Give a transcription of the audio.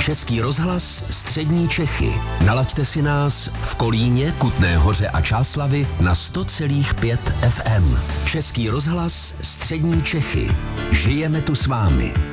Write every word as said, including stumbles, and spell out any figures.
Český rozhlas Střední Čechy. Nalaďte si nás v Kolíně, Kutné Hoře a Čáslavi na sto celá pět F M. Český rozhlas Střední Čechy. Žijeme tu s vámi.